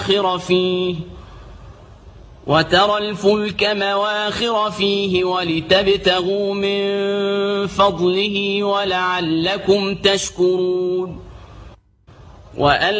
فيه وترى الفلك مواخر فيه ولتبتغوا من فضله ولعلكم تشكرون